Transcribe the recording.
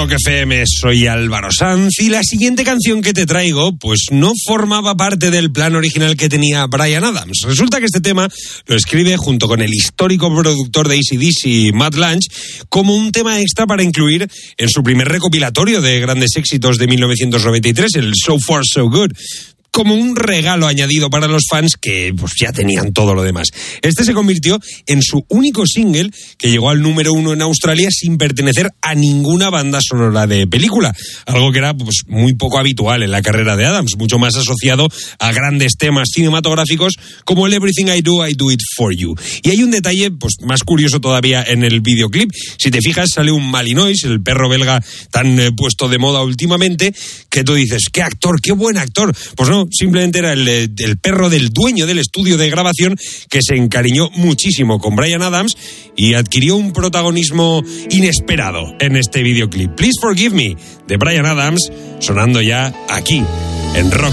Rock FM, soy Álvaro Sanz y la siguiente canción que te traigo pues no formaba parte del plan original que tenía Bryan Adams. Resulta que este tema lo escribe junto con el histórico productor de AC/DC, Matt Lange, como un tema extra para incluir en su primer recopilatorio de grandes éxitos de 1993, el So Far So Good, como un regalo añadido para los fans que pues ya tenían todo lo demás. Este se convirtió en su único single que llegó al número 1 en Australia sin pertenecer a ninguna banda sonora de película, algo que era pues muy poco habitual en la carrera de Adams, mucho más asociado a grandes temas cinematográficos como el Everything I Do It For You. Y hay un detalle pues más curioso todavía en el videoclip. Si te fijas, sale un Malinois, el perro belga tan puesto de moda últimamente, que tú dices, ¡qué actor, qué buen actor! Pues no, simplemente era el perro del dueño del estudio de grabación que se encariñó muchísimo con Bryan Adams y adquirió un protagonismo inesperado en este videoclip. Please Forgive Me, de Bryan Adams, sonando ya aquí, en Rock